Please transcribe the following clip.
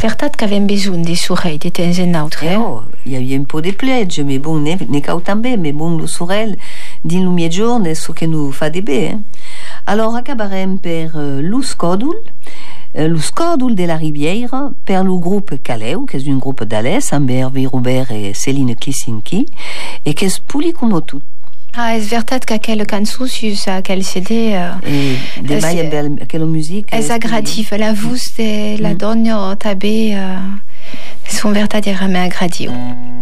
vertat qu'avem besoin de sorell de temps en autre. Il y a un peu de pledge, mais bon, ne cau també, mais bon, le sorell, din lo mie giorno, so che nu fa de bé. Alors, acabarem per lo scòdul de la Riviera, per lo grup Caleu, che è un grup d'Alès, amb Hervé Robert e Céline Klisinski, e che è puli come tutto. Es vertat qu'aquelle cançó sus aquel CD de mai aquella musica es agradiu la voix de la donna també son vertadierament agradiu.